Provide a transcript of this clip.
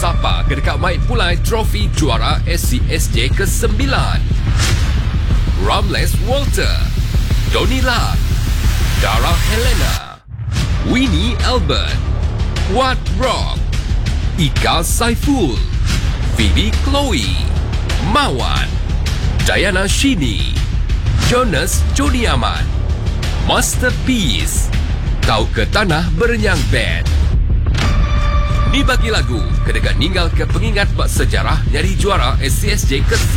sapa ke dekat Mike Pulai trofi juara SCSJ ke-9. Ramles Walter, Tony Lam, Dara Helena, Winnie Albert, Wat Rock, Ika Saiful, Phoebe Chloe, Mawan, Diana Shini, Jonas Joni Ahmad, Masterpiece, Kau ke Tanah Berenyang Band. Ni bagi lagu kedekat ninggal ke pengingat bak sejarah nyari juara SCSJ ke